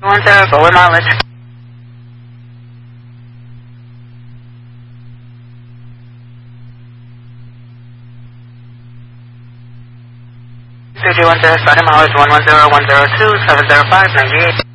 10, forward mileage. 3210, starting mileage 110102, 705, 98.